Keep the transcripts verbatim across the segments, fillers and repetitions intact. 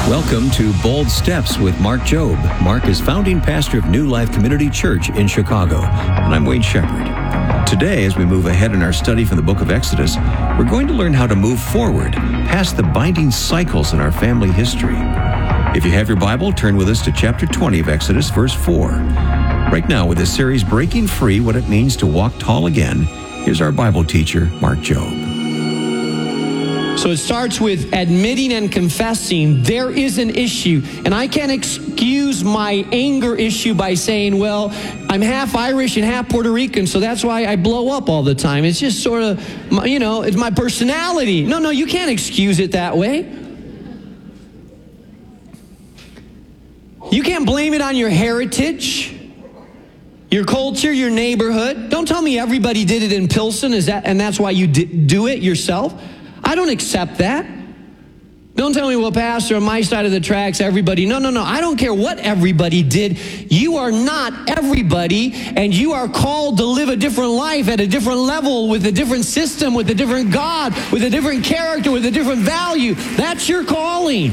Welcome to Bold Steps with Mark Jobe. Mark is founding pastor of New Life Community Church in Chicago, and I'm Wayne Shepherd. Today, as we move ahead in our study from the book of Exodus, we're going to learn how to move forward past the binding cycles in our family history. If you have your Bible, turn with us to chapter twenty of Exodus, verse four. Right now, with this series, Breaking Free, What It Means to Walk Tall Again, here's our Bible teacher, Mark Jobe. So it starts with admitting and confessing there is an issue. And I can't excuse my anger issue by saying, well, I'm half Irish and half Puerto Rican, so that's why I blow up all the time. It's just sort of, you know, it's my personality. No, no, you can't excuse it that way. You can't blame it on your heritage, your culture, your neighborhood. Don't tell me everybody did it in Pilsen, is that, and that's why you do it yourself. I don't accept that. Don't tell me, well, Pastor, on my side of the tracks, everybody. No, no, no. I don't care what everybody did. You are not everybody, and you are called to live a different life at a different level, with a different system, with a different God, with a different character, with a different value. That's your calling.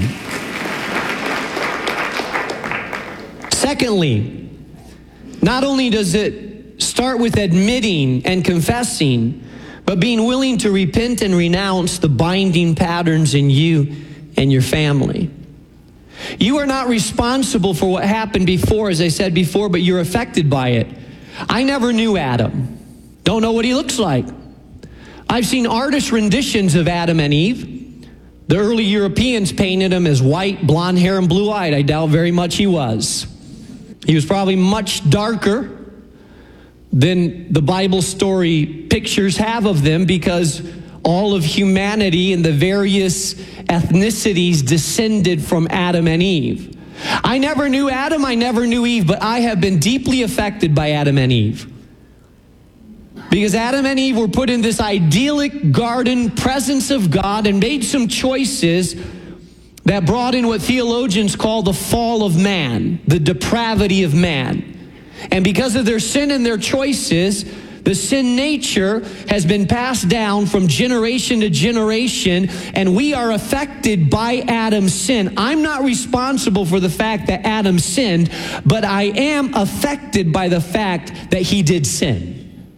Secondly, not only does it start with admitting and confessing, but being willing to repent and renounce the binding patterns in you and your family. You are not responsible for what happened before, as I said before, but you're affected by it. I never knew Adam. Don't know what he looks like. I've seen artist renditions of Adam and Eve. The early Europeans painted him as white, blonde hair, and blue-eyed. I doubt very much he was. He was probably much darker than the Bible story pictures have of them, because all of humanity and the various ethnicities descended from Adam and Eve. I never knew Adam, I never knew Eve, but I have been deeply affected by Adam and Eve. Because Adam and Eve were put in this idyllic garden, presence of God, and made some choices that brought in what theologians call the fall of man, the depravity of man. And because of their sin and their choices, the sin nature has been passed down from generation to generation, and we are affected by Adam's sin. I'm not responsible for the fact that Adam sinned, but I am affected by the fact that he did sin.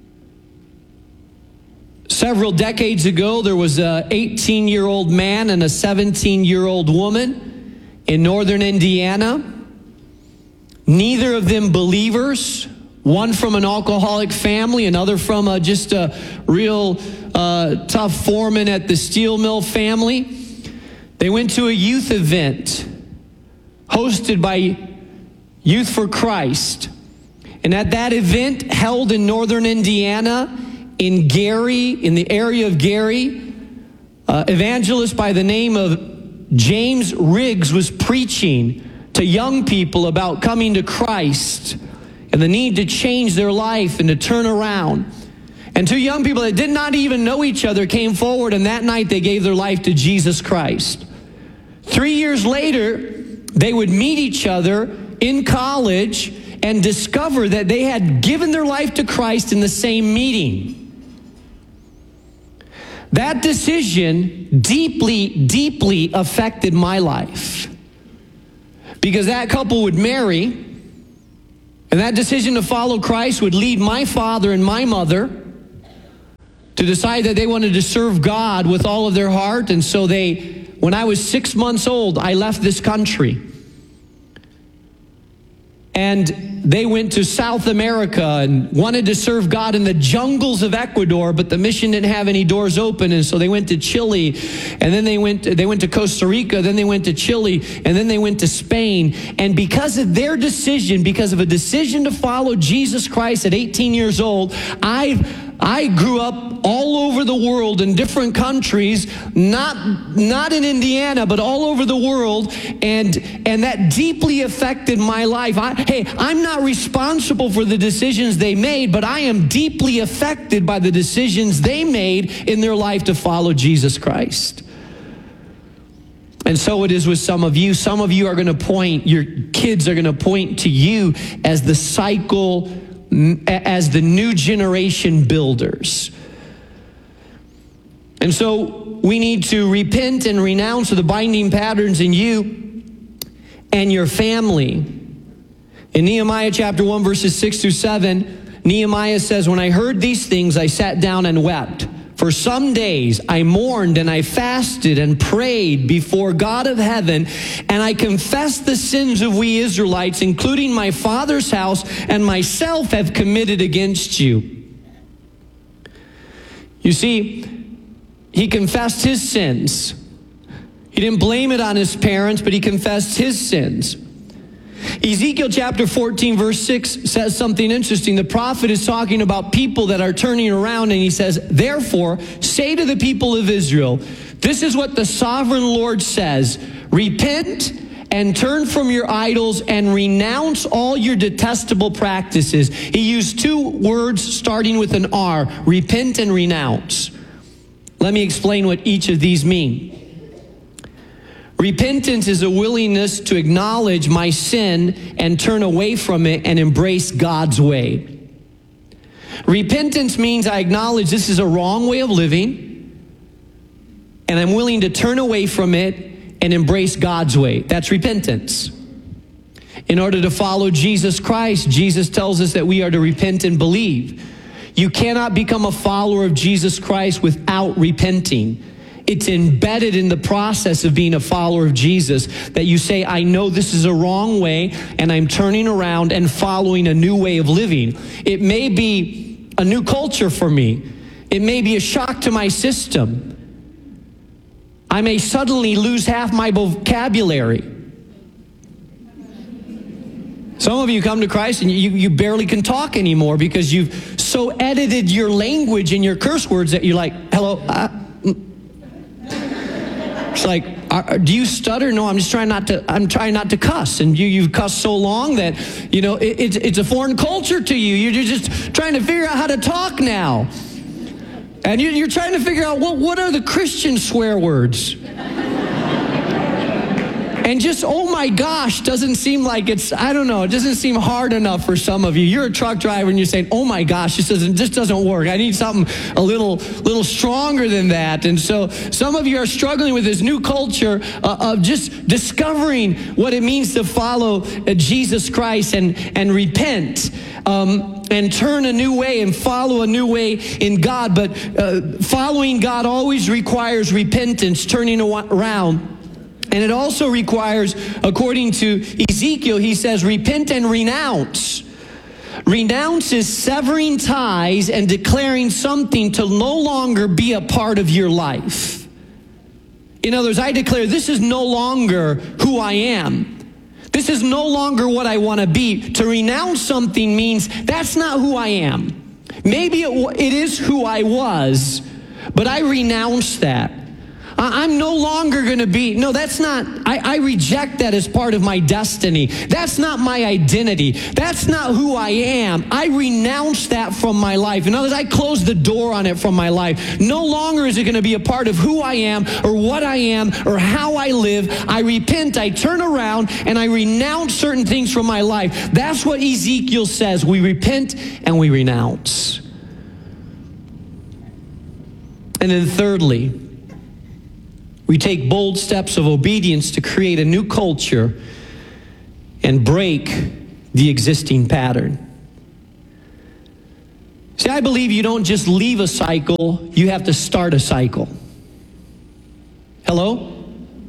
Several decades ago, there was an eighteen-year-old man and a seventeen-year-old woman in northern Indiana. Neither of them believers, one from an alcoholic family, another from a, just a real uh, tough foreman at the steel mill family. They went to a youth event hosted by Youth for Christ. And at that event, held in northern Indiana, in Gary, in the area of Gary, uh, evangelist by the name of James Riggs was preaching to young people about coming to Christ and the need to change their life and to turn around. And two young people that did not even know each other came forward, and that night they gave their life to Jesus Christ. Three years later, they would meet each other in college and discover that they had given their life to Christ in the same meeting. That decision deeply, deeply affected my life. Because that couple would marry, and that decision to follow Christ would lead my father and my mother to decide that they wanted to serve God with all of their heart. And so they, when I was six months old, I left this country. And they went to South America and wanted to serve God in the jungles of Ecuador, but the mission didn't have any doors open, and so they went to Chile, and then they went they went to Costa Rica, then they went to Chile, and then they went to Spain. And because of their decision, because of a decision to follow Jesus Christ at eighteen years old, I I grew up all over the world in different countries, not not in Indiana, but all over the world, and and that deeply affected my life. I, hey, I'm not responsible for the decisions they made, but I am deeply affected by the decisions they made in their life to follow Jesus Christ. And so it is with some of you. Some of you are going to point, your kids are going to point to you as the cycle, as the new generation builders. And so we need to repent and renounce the binding patterns in you and your family. In Nehemiah chapter one, verses six through seven, Nehemiah says, when I heard these things, I sat down and wept. For some days I mourned and I fasted and prayed before God of heaven, and I confessed the sins of we Israelites, including my father's house and myself, have committed against you. You see, he confessed his sins. He didn't blame it on his parents, but he confessed his sins. Ezekiel chapter fourteen, verse six says something interesting. The prophet is talking about people that are turning around, and he says, therefore, say to the people of Israel, this is what the sovereign Lord says, repent and turn from your idols and renounce all your detestable practices. He used two words starting with an R, repent and renounce. Let me explain what each of these mean. Repentance is a willingness to acknowledge my sin and turn away from it and embrace God's way. Repentance means I acknowledge this is a wrong way of living, and I'm willing to turn away from it and embrace God's way. That's repentance. In order to follow Jesus Christ, Jesus tells us that we are to repent and believe. You cannot become a follower of Jesus Christ without repenting. It's embedded in the process of being a follower of Jesus that you say, I know this is a wrong way, and I'm turning around and following a new way of living. It may be a new culture for me. It may be a shock to my system. I may suddenly lose half my vocabulary. Some of you come to Christ and you, you barely can talk anymore because you've so edited your language and your curse words that you're like, hello, uh, it's like, are, do you stutter? No, I'm just trying not to, I'm trying not to cuss. And you, you've cussed so long that, you know, it, it's, it's a foreign culture to you. You're just trying to figure out how to talk now. And you're, you're trying to figure out, what, what are the Christian swear words? And just, oh my gosh, doesn't seem like it's, I don't know, it doesn't seem hard enough for some of you. You're a truck driver and you're saying, oh my gosh, this doesn't, this doesn't work. I need something a little, little stronger than that. And so some of you are struggling with this new culture uh, of just discovering what it means to follow uh, Jesus Christ and, and repent. Um, and turn a new way and follow a new way in God. But uh, following God always requires repentance, turning around. And it also requires, according to Ezekiel, he says, repent and renounce. Renounce is severing ties and declaring something to no longer be a part of your life. In other words, I declare this is no longer who I am. This is no longer what I want to be. To renounce something means that's not who I am. Maybe it, it is who I was, but I renounce that. I'm no longer going to be, no, that's not, I, I reject that as part of my destiny. That's not my identity. That's not who I am. I renounce that from my life. In other words, I close the door on it from my life. No longer is it going to be a part of who I am or what I am or how I live. I repent, I turn around, and I renounce certain things from my life. That's what Ezekiel says. We repent and we renounce. And then thirdly, we take bold steps of obedience to create a new culture and break the existing pattern. See, I believe you don't just leave a cycle, you have to start a cycle. Hello?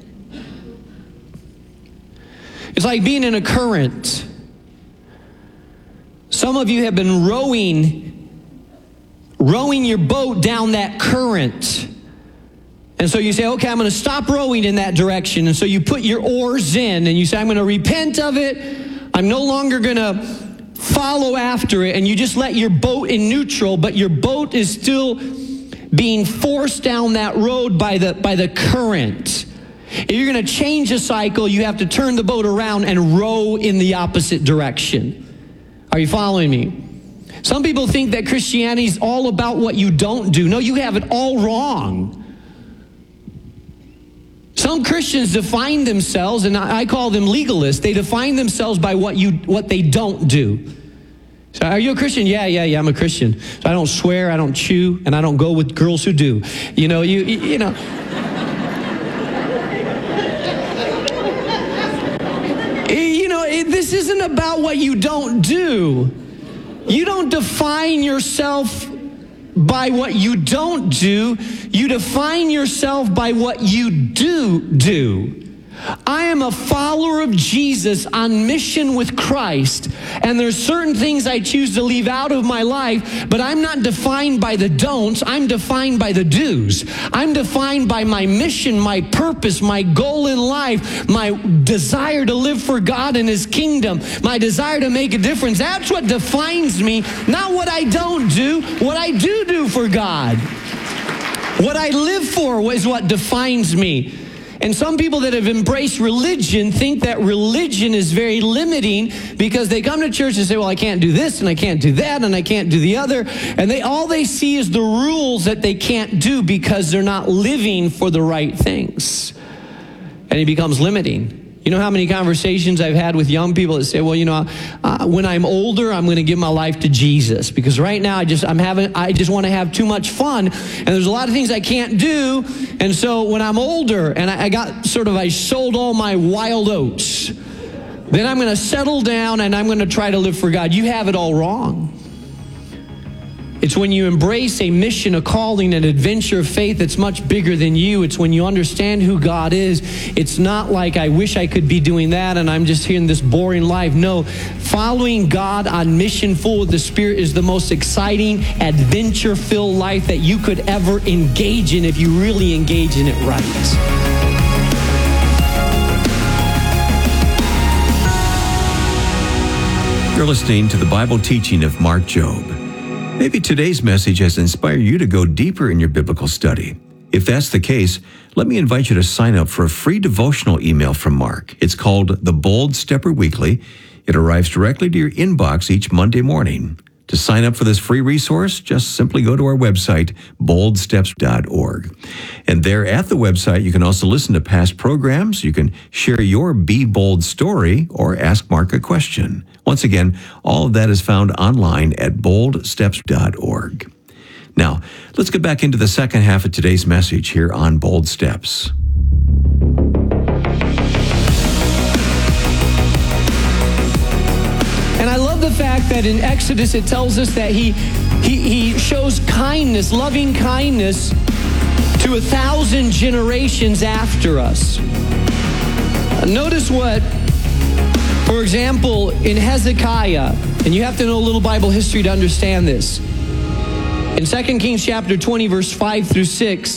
It's like being in a current. Some of you have been rowing, rowing your boat down that current. And so you say, okay, I'm going to stop rowing in that direction. And so you put your oars in and you say, I'm going to repent of it. I'm no longer going to follow after it. And you just let your boat in neutral, but your boat is still being forced down that road by the, by the current. If you're going to change a cycle, you have to turn the boat around and row in the opposite direction. Are you following me? Some people think that Christianity is all about what you don't do. No, you have it all wrong. Some Christians define themselves, and I call them legalists. They define themselves by what you what they don't do. So are you a Christian? Yeah, yeah, yeah, I'm a Christian. So I don't swear, I don't chew, and I don't go with girls who do. You know, you, you, you know. You know, it, this isn't about what you don't do. You don't define yourself by what you don't do. You define yourself by what you do do. I am a follower of Jesus on mission with Christ, and there's certain things I choose to leave out of my life, but I'm not defined by the don'ts, I'm defined by the do's. I'm defined by my mission, my purpose, my goal in life, my desire to live for God and His kingdom, my desire to make a difference. That's what defines me, not what I don't do, what I do do for God. What I live for is what defines me. And some people that have embraced religion think that religion is very limiting because they come to church and say, well, I can't do this and I can't do that and I can't do the other. And they all they see is the rules that they can't do because they're not living for the right things. And it becomes limiting. You know how many conversations I've had with young people that say, well, you know, uh, when I'm older, I'm going to give my life to Jesus because right now I just I'm having I just want to have too much fun, and there's a lot of things I can't do, and so when I'm older and I, I got sort of I sold all my wild oats, then I'm going to settle down and I'm going to try to live for God. You have it all wrong. It's when you embrace a mission, a calling, an adventure of faith that's much bigger than you. It's when you understand who God is. It's not like, I wish I could be doing that and I'm just here in this boring life. No, following God on mission full with the Spirit is the most exciting, adventure-filled life that you could ever engage in if you really engage in it right. You're listening to the Bible teaching of Mark Jobe. Maybe today's message has inspired you to go deeper in your biblical study. If that's the case, let me invite you to sign up for a free devotional email from Mark. It's called The Bold Stepper Weekly. It arrives directly to your inbox each Monday morning. To sign up for this free resource, just simply go to our website, bold steps dot org. And there at the website, you can also listen to past programs. You can share your Be Bold story or ask Mark a question. Once again, all of that is found online at bold steps dot org. Now, let's get back into the second half of today's message here on Bold Steps. And I love the fact that in Exodus it tells us that he, he, he shows kindness, loving kindness to a thousand generations after us. Notice what, for example, in Hezekiah, and you have to know a little Bible history to understand this. In Second Kings chapter twenty, verse five through six,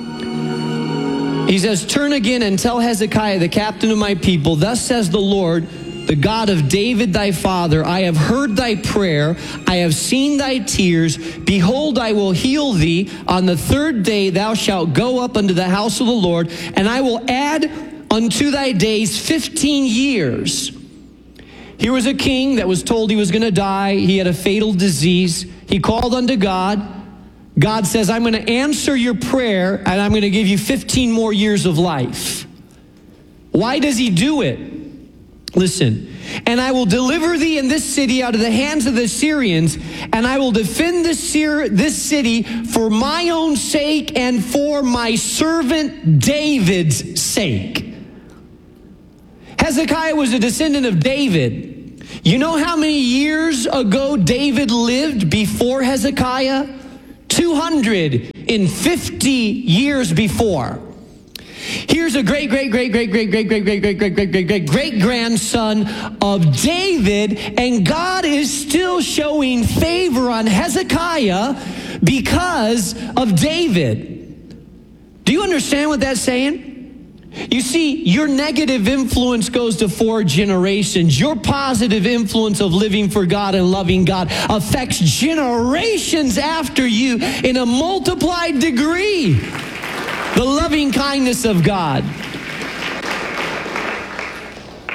he says, "Turn again and tell Hezekiah, the captain of my people, thus says the Lord, the God of David thy father, I have heard thy prayer, I have seen thy tears. Behold, I will heal thee. On the third day thou shalt go up unto the house of the Lord, and I will add unto thy days fifteen years. Here was a king that was told he was going to die. He had a fatal disease. He called unto God. God says, I'm going to answer your prayer, and I'm going to give you fifteen more years of life. Why does he do it? Listen, and I will deliver thee in this city out of the hands of the Assyrians, and I will defend this, this city for my own sake and for my servant David's sake. Hezekiah was a descendant of David. You know how many years ago David lived before Hezekiah? two hundred fifty years before. Here's a great, great, great, great, great, great, great, great, great, great, great, great, great, great grandson of David, and God is still showing favor on Hezekiah because of David. Do you understand what that's saying? You see, your negative influence goes to four generations. Your positive influence of living for God and loving God affects generations after you in a multiplied degree. The loving kindness of God.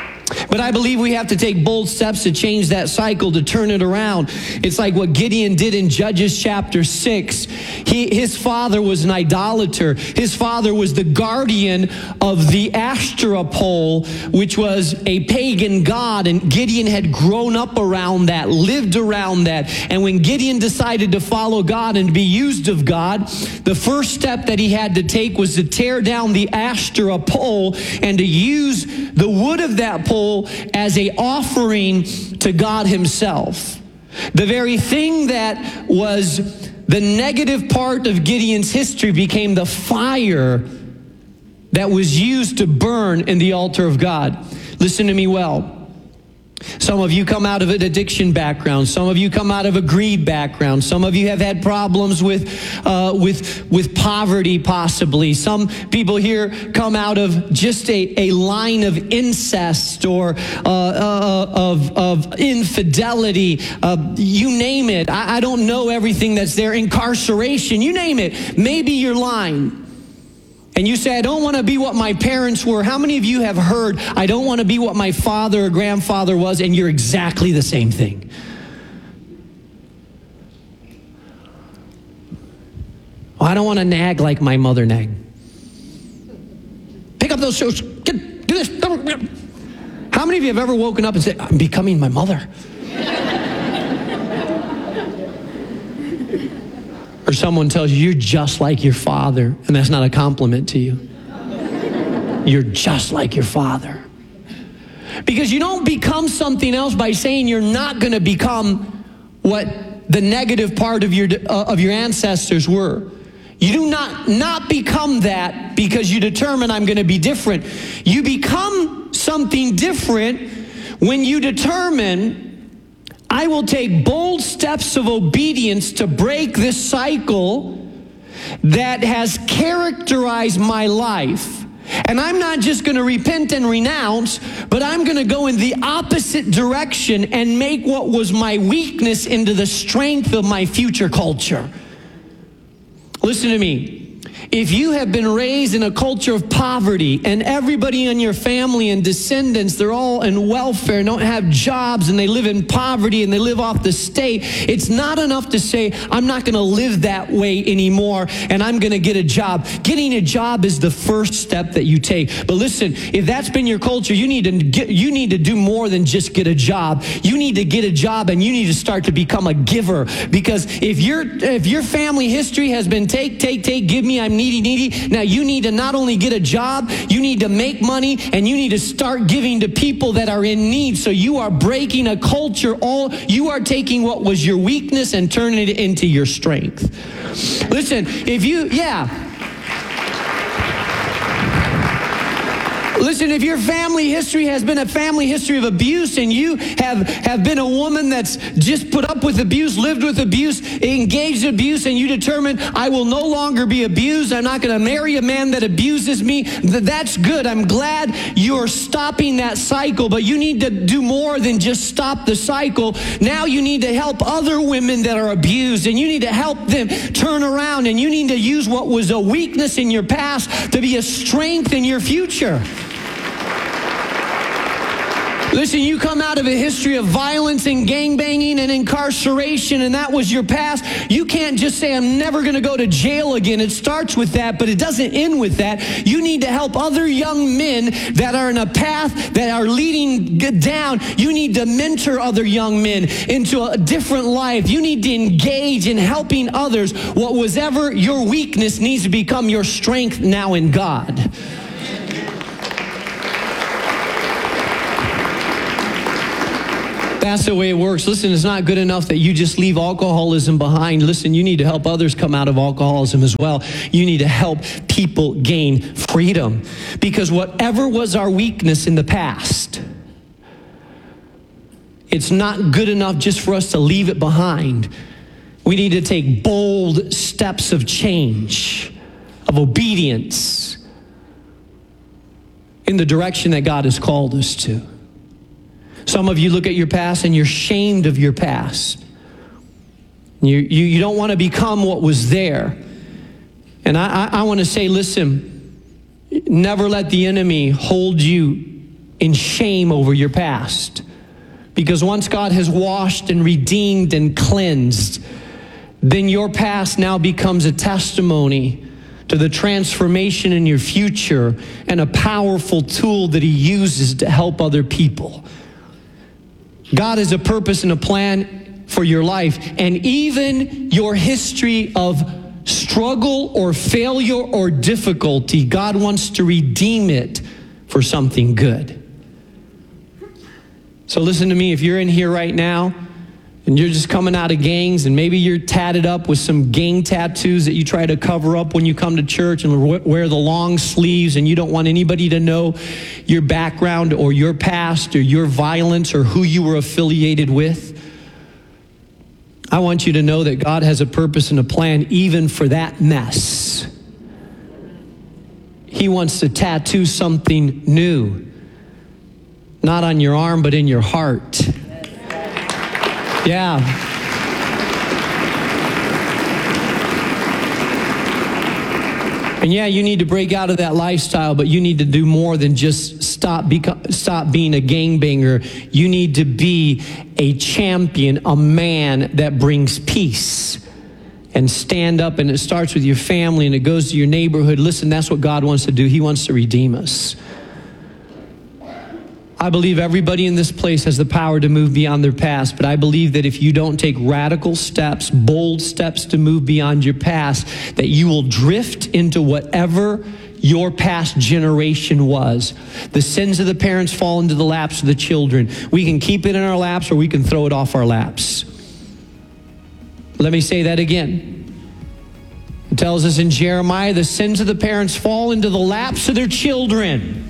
But I believe we have to take bold steps to change that cycle, to turn it around. It's like what Gideon did in Judges chapter six. He, his father was an idolater. His father was the guardian of the Ashtoreth pole, which was a pagan god. And Gideon had grown up around that, lived around that. And when Gideon decided to follow God and be used of God, the first step that he had to take was to tear down the Ashtoreth pole and to use the wood of that pole as a offering to God himself. The very thing that was the negative part of Gideon's history became the fire that was used to burn in the altar of God. Listen to me well. Some of you come out of an addiction background. Some of you come out of a greed background. Some of you have had problems with, uh, with, with poverty possibly. Some people here come out of just a, a line of incest or uh, uh, of, of infidelity. Uh, you name it. I, I don't know everything that's there. Incarceration, you name it. Maybe you're lying. And you say, I don't want to be what my parents were. How many of you have heard, I don't want to be what my father or grandfather was, and you're exactly the same thing? Oh, I don't want to nag like my mother nagged. Pick up those shoes. Get, do this. How many of you have ever woken up and said, I'm becoming my mother? Or someone tells you, you're just like your father, and that's not a compliment to you. You're just like your father. Because you don't become something else by saying you're not going to become what the negative part of your, uh, of your ancestors were. You do not not become that because you determine I'm going to be different. You become something different when you determine I will take bold steps of obedience to break this cycle that has characterized my life. And I'm not just going to repent and renounce, but I'm going to go in the opposite direction and make what was my weakness into the strength of my future culture. Listen to me. If you have been raised in a culture of poverty and everybody in your family and descendants, they're all in welfare and don't have jobs and they live in poverty and they live off the state, it's not enough to say, I'm not going to live that way anymore and I'm going to get a job. Getting a job is the first step that you take. But listen, if that's been your culture, you need to get, you need to do more than just get a job. You need to get a job and you need to start to become a giver. Because if your if your family history has been take, take, take, give me, I'm needy, needy. Now you need to not only get a job, you need to make money, and you need to start giving to people that are in need. So you are breaking a culture. All you are taking what was your weakness and turning it into your strength. Listen, if you, yeah. Listen, if your family history has been a family history of abuse and you have, have been a woman that's just put up with abuse, lived with abuse, engaged in abuse, and you determine, I will no longer be abused, I'm not going to marry a man that abuses me, that's good. I'm glad you're stopping that cycle, but you need to do more than just stop the cycle. Now you need to help other women that are abused, and you need to help them turn around, and you need to use what was a weakness in your past to be a strength in your future. Listen, you come out of a history of violence and gangbanging and incarceration, and that was your past. You can't just say, I'm never going to go to jail again. It starts with that, but it doesn't end with that. You need to help other young men that are in a path that are leading down. You need to mentor other young men into a different life. You need to engage in helping others. What was ever your weakness needs to become your strength now in God. That's the way it works. Listen, it's not good enough that you just leave alcoholism behind. Listen, you need to help others come out of alcoholism as well. You need to help people gain freedom. Because whatever was our weakness in the past, it's not good enough just for us to leave it behind. We need to take bold steps of change, of obedience in the direction that God has called us to. Some of you look at your past and you're ashamed of your past. You, you, you don't want to become what was there. And I, I, I want to say, listen, never let the enemy hold you in shame over your past. Because once God has washed and redeemed and cleansed, then your past now becomes a testimony to the transformation in your future and a powerful tool that he uses to help other people. God has a purpose and a plan for your life, and even your history of struggle or failure or difficulty, God wants to redeem it for something good. So listen to me, if you're in here right now and you're just coming out of gangs, and maybe you're tatted up with some gang tattoos that you try to cover up when you come to church and wear the long sleeves, and you don't want anybody to know your background or your past or your violence or who you were affiliated with. I want you to know that God has a purpose and a plan even for that mess. He wants to tattoo something new, not on your arm, but in your heart. Yeah. And yeah, you need to break out of that lifestyle, but you need to do more than just stop beco- stop being a gangbanger. You need to be a champion, a man that brings peace. And stand up, and it starts with your family, and it goes to your neighborhood. Listen, that's what God wants to do. He wants to redeem us. I believe everybody in this place has the power to move beyond their past, but I believe that if you don't take radical steps, bold steps to move beyond your past, that you will drift into whatever your past generation was. The sins of the parents fall into the laps of the children. We can keep it in our laps, or we can throw it off our laps. Let me say that again. It tells us in Jeremiah, the sins of the parents fall into the laps of their children.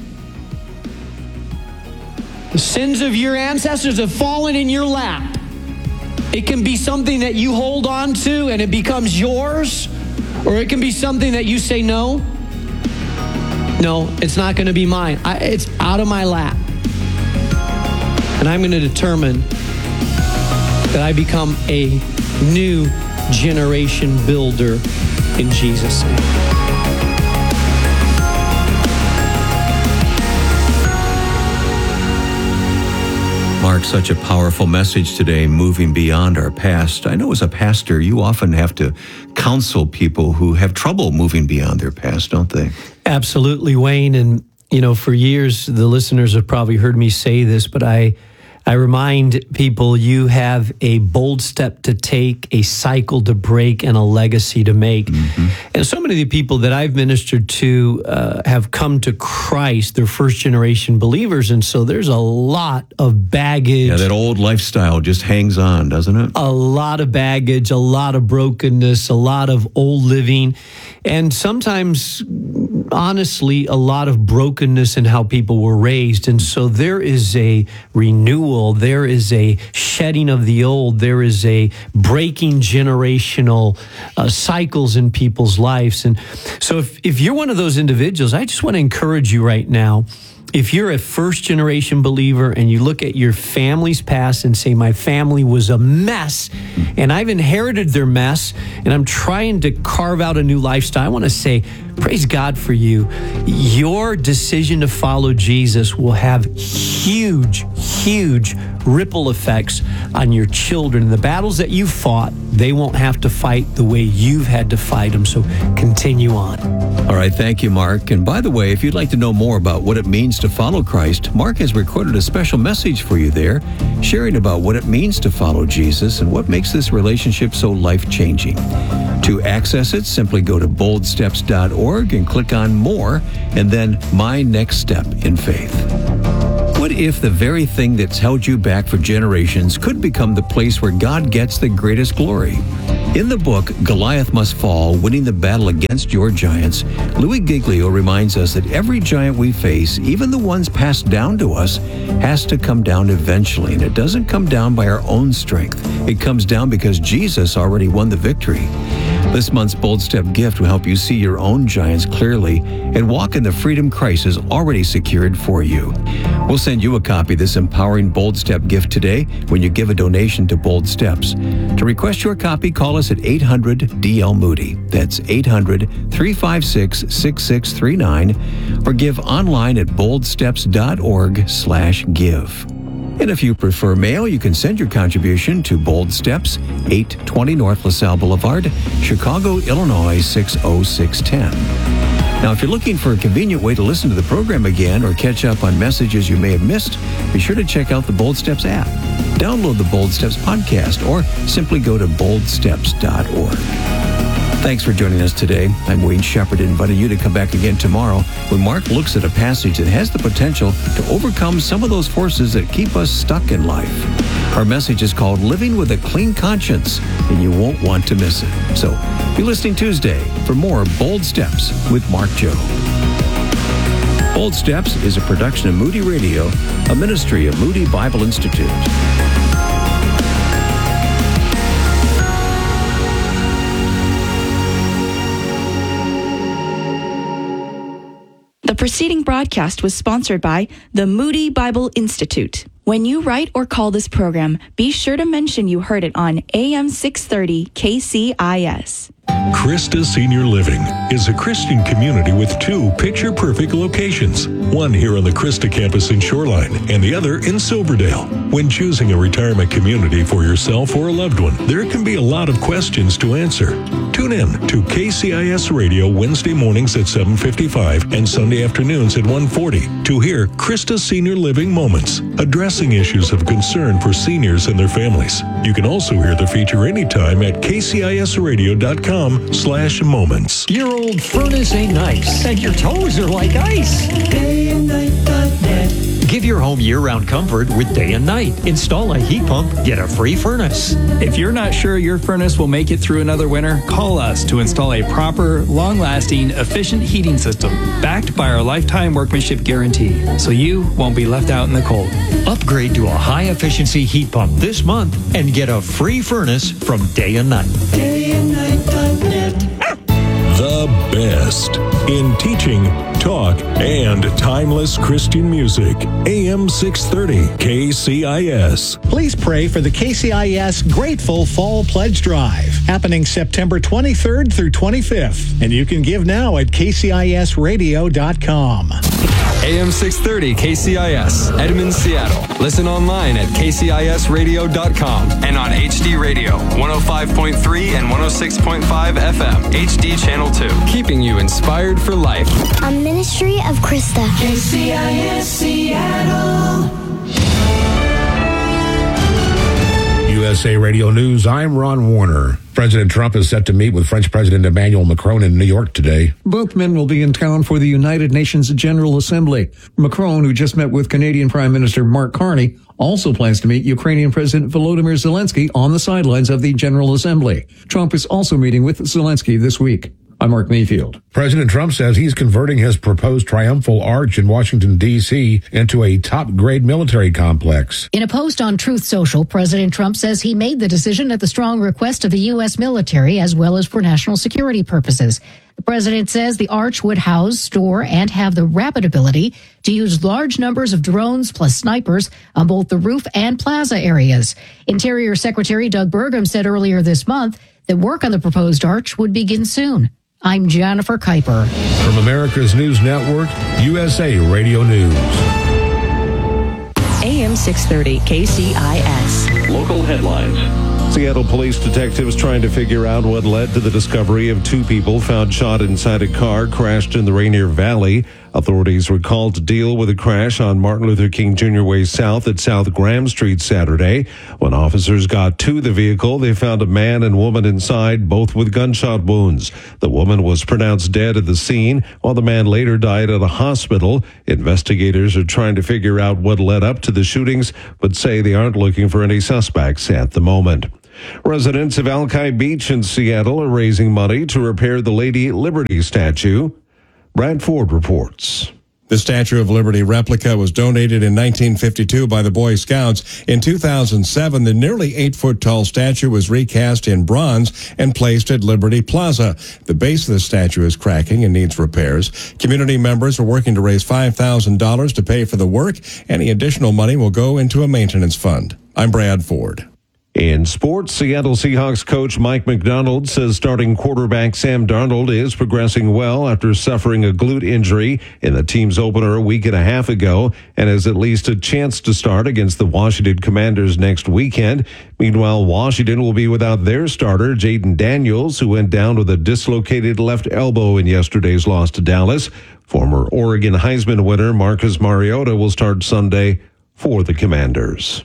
The sins of your ancestors have fallen in your lap. It can be something that you hold on to and it becomes yours, or it can be something that you say, no, no, it's not going to be mine. I, it's out of my lap. And I'm going to determine that I become a new generation builder in Jesus' name. Mark, such a powerful message today, moving beyond our past. I know as a pastor, you often have to counsel people who have trouble moving beyond their past, don't they? Absolutely, Wayne. And, you know, for years, the listeners have probably heard me say this, but I I remind people you have a bold step to take, a cycle to break, and a legacy to make. Mm-hmm. And so many of the people that I've ministered to uh, have come to Christ. They're first-generation believers, and so there's a lot of baggage. Yeah, that old lifestyle just hangs on, doesn't it? A lot of baggage, a lot of brokenness, a lot of old living, and sometimes, honestly, a lot of brokenness in how people were raised. And so there is a renewal. There is a shedding of the old. There is a breaking generational uh, cycles in people's lives. And so if, if you're one of those individuals, I just want to encourage you right now. If you're a first-generation believer and you look at your family's past and say, my family was a mess, and I've inherited their mess, and I'm trying to carve out a new lifestyle, I want to say, praise God for you. Your decision to follow Jesus will have huge, huge ripple effects on your children. The battles that you fought, they won't have to fight the way you've had to fight them. So continue on. All right, thank you, Mark. And by the way, if you'd like to know more about what it means to follow Christ, Mark has recorded a special message for you there, sharing about what it means to follow Jesus and what makes this relationship so life-changing. To access it, simply go to bold steps dot org and click on More, and then My Next Step in Faith. What if the very thing that's held you back for generations could become the place where God gets the greatest glory? In the book, Goliath Must Fall, Winning the Battle Against Your Giants, Louis Giglio reminds us that every giant we face, even the ones passed down to us, has to come down eventually. And it doesn't come down by our own strength. It comes down because Jesus already won the victory. This month's Bold Step gift will help you see your own giants clearly and walk in the freedom Christ has already secured for you. We'll send you a copy of this empowering Bold Step gift today when you give a donation to Bold Steps. To request your copy, call us at eight hundred D L Moody. That's eight hundred, three five six, six six three nine, or give online at boldsteps.org slash give. And if you prefer mail, you can send your contribution to Bold Steps, eight twenty North LaSalle Boulevard, Chicago, Illinois six oh six one oh. Now, if you're looking for a convenient way to listen to the program again or catch up on messages you may have missed, be sure to check out the Bold Steps app. Download the Bold Steps podcast or simply go to bold steps dot org. Thanks for joining us today. I'm Wayne Shepherd, inviting you to come back again tomorrow when Mark looks at a passage that has the potential to overcome some of those forces that keep us stuck in life. Our message is called Living with a Clean Conscience, and you won't want to miss it. So be listening Tuesday for more Bold Steps with Mark Jobe. Bold Steps is a production of Moody Radio, a ministry of Moody Bible Institute. The preceding broadcast was sponsored by the Moody Bible Institute. When you write or call this program, be sure to mention you heard it on A M six thirty K C I S. Christa Senior Living is a Christian community with two picture-perfect locations, one here on the Christa campus in Shoreline and the other in Silverdale. When choosing a retirement community for yourself or a loved one, there can be a lot of questions to answer. Tune in to K C I S Radio Wednesday mornings at seven fifty-five and Sunday afternoons at one forty to hear Christa Senior Living Moments, addressing issues of concern for seniors and their families. You can also hear the feature anytime at k c i s radio dot com slash moments. Your old furnace ain't nice, and your toes are like ice. day and night dot net. Give your home year-round comfort with Day and Night. Install a heat pump, get a free furnace. If you're not sure your furnace will make it through another winter, call us to install a proper, long-lasting, efficient heating system backed by our lifetime workmanship guarantee, so you won't be left out in the cold. Upgrade to a high-efficiency heat pump this month and get a free furnace from Day and Night. day and night dot net. The best in teaching, talk, and timeless Christian music. A M six thirty K C I S. Please pray for the K C I S Grateful Fall Pledge Drive, happening September twenty-third through twenty-fifth. And you can give now at k c i s radio dot com. A M six thirty K C I S, Edmond, Seattle. Listen online at k c i s radio dot com and on H D Radio, one oh five point three and one oh six point five F M, H D Channel two. Keeping you inspired for life. A ministry of Christa. K C I S Seattle. U S A Radio News, I'm Ron Warner. President Trump is set to meet with French President Emmanuel Macron in New York today. Both men will be in town for the United Nations General Assembly. Macron, who just met with Canadian Prime Minister Mark Carney, also plans to meet Ukrainian President Volodymyr Zelensky on the sidelines of the General Assembly. Trump is also meeting with Zelensky this week. I'm Mark Mayfield. President Trump says he's converting his proposed triumphal arch in Washington, D C into a top-grade military complex. In a post on Truth Social, President Trump says he made the decision at the strong request of the U S military as well as for national security purposes. The president says the arch would house, store, and have the rapid ability to use large numbers of drones plus snipers on both the roof and plaza areas. Interior Secretary Doug Burgum said earlier this month that work on the proposed arch would begin soon. I'm Jennifer Kuiper. From America's News Network, U S A Radio News. A M six thirty K C I S. Local headlines. Seattle police detectives trying to figure out what led to the discovery of two people found shot inside a car crashed in the Rainier Valley. Authorities were called to deal with a crash on Martin Luther King Junior Way South at South Graham Street Saturday. When officers got to the vehicle, they found a man and woman inside, both with gunshot wounds. The woman was pronounced dead at the scene, while the man later died at a hospital. Investigators are trying to figure out what led up to the shootings, but say they aren't looking for any suspects at the moment. Residents of Alki Beach in Seattle are raising money to repair the Lady Liberty statue. Brad Ford reports. The Statue of Liberty replica was donated in nineteen fifty-two by the Boy Scouts. In two thousand seven, the nearly eight-foot-tall statue was recast in bronze and placed at Liberty Plaza. The base of the statue is cracking and needs repairs. Community members are working to raise five thousand dollars to pay for the work. Any additional money will go into a maintenance fund. I'm Brad Ford. In sports, Seattle Seahawks coach Mike Macdonald says starting quarterback Sam Darnold is progressing well after suffering a glute injury in the team's opener a week and a half ago and has at least a chance to start against the Washington Commanders next weekend. Meanwhile, Washington will be without their starter, Jaden Daniels, who went down with a dislocated left elbow in yesterday's loss to Dallas. Former Oregon Heisman winner Marcus Mariota will start Sunday for the Commanders.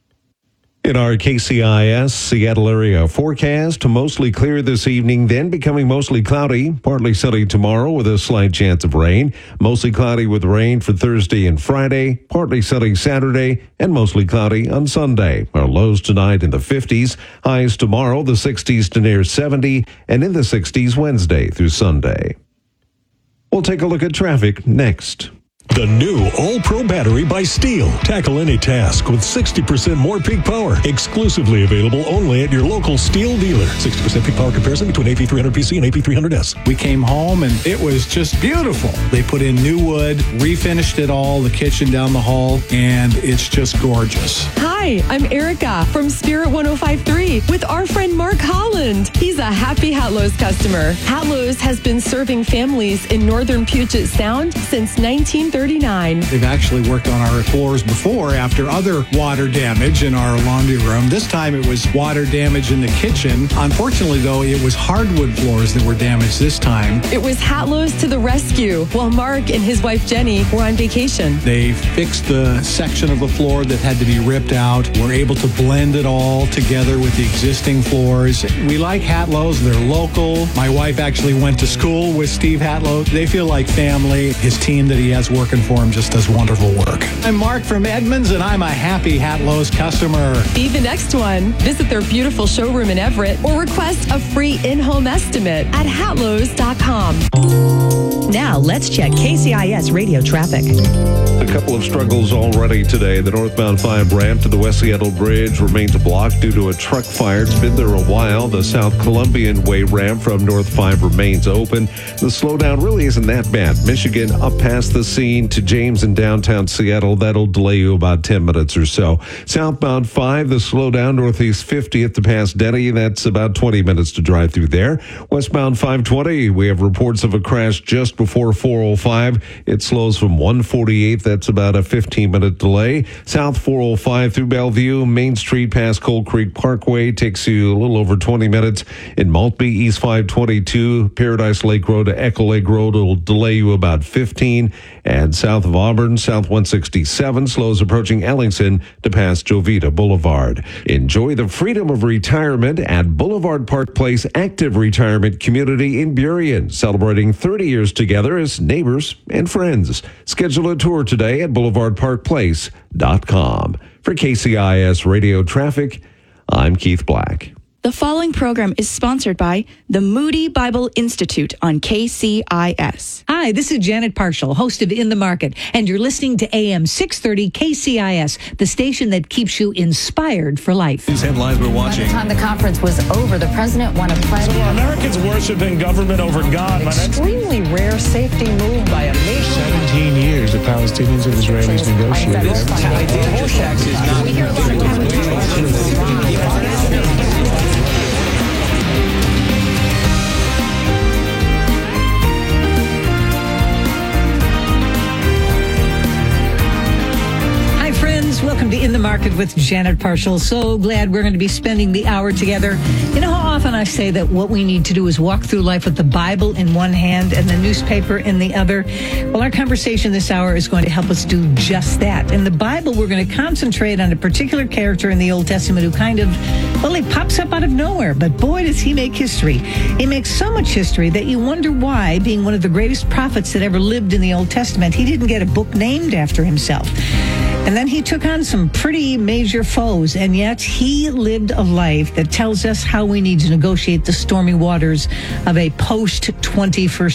In our K C I S Seattle area forecast, mostly clear this evening, then becoming mostly cloudy, partly sunny tomorrow with a slight chance of rain. Mostly cloudy with rain for Thursday and Friday, partly sunny Saturday, and mostly cloudy on Sunday. Our lows tonight in the fifties, highs tomorrow the sixties to near seventy, and in the sixties Wednesday through Sunday. We'll take a look at traffic next. The new All-Pro battery by Steel. Tackle any task with sixty percent more peak power. Exclusively available only at your local Steel dealer. sixty percent peak power comparison between A P three hundred P C and A P three hundred S. We came home and it was just beautiful. They put in new wood, refinished it all, the kitchen down the hall, and it's just gorgeous. Hi, I'm Erica from Spirit one oh five point three with our friend Mark Holland. He's a happy Hatlo's customer. Hatlo's has been serving families in northern Puget Sound since nineteen thirty-nine. They've actually worked on our floors before after other water damage in our laundry room. This time it was water damage in the kitchen. Unfortunately, though, it was hardwood floors that were damaged this time. It was Hatlo's to the rescue while Mark and his wife Jenny were on vacation. They fixed the section of the floor that had to be ripped out. We're able to blend it all together with the existing floors. We like Hatlo's. They're local. My wife actually went to school with Steve Hatlo. They feel like family. His team that he has working for him just does wonderful work. I'm Mark from Edmonds, and I'm a happy Hatlo's customer. Be the next one. Visit their beautiful showroom in Everett or request a free in-home estimate at hatlos dot com. Now, let's check K C I S radio traffic. A couple of struggles already today. The northbound five ramp to the West Seattle Bridge remains blocked due to a truck fire. It's been there a while. The South Columbian Way ramp from North five remains open. The slowdown really isn't that bad. Michigan up past the scene to James in downtown Seattle. That'll delay you about ten minutes or so. Southbound five, the slowdown Northeast fiftieth to past Denny. That's about twenty minutes to drive through there. Westbound five twenty, we have reports of a crash just before four oh five. It slows from one forty-eighth. That's about a fifteen minute delay. South four oh five through Bellevue, Main Street past Cold Creek Parkway takes you a little over twenty minutes. In Maltby, East five twenty-two, Paradise Lake Road to Echo Lake Road will delay you about fifteen. And south of Auburn, South one sixty-seven slows approaching Ellingson to past Jovita Boulevard. Enjoy the freedom of retirement at Boulevard Park Place Active Retirement Community in Burien, celebrating thirty years together as neighbors and friends. Schedule a tour today at boulevard park place dot com. For K C I S Radio Traffic, I'm Keith Black. The following program is sponsored by the Moody Bible Institute on K C I S. Hi, this is Janet Parshall, host of In the Market, and you're listening to A M six thirty K C I S, the station that keeps you inspired for life. These headlines we're watching. By the time the conference was over, the president won a pledge. So are Americans worshiping government over God? Extremely rare safety move by a nation. seventeen years the Palestinians and Israelis negotiated. This idea of tax is not we hear a lot of Welcome to In the Market with Janet Parshall. So glad we're going to be spending the hour together. You know how often I say that what we need to do is walk through life with the Bible in one hand and the newspaper in the other? Well, our conversation this hour is going to help us do just that. In the Bible, we're going to concentrate on a particular character in the Old Testament who kind of, well, he pops up out of nowhere. But boy, does he make history. He makes so much history that you wonder why, being one of the greatest prophets that ever lived in the Old Testament, he didn't get a book named after himself. And then he took on some pretty major foes, and yet he lived a life that tells us how we need to negotiate the stormy waters of a post twenty-first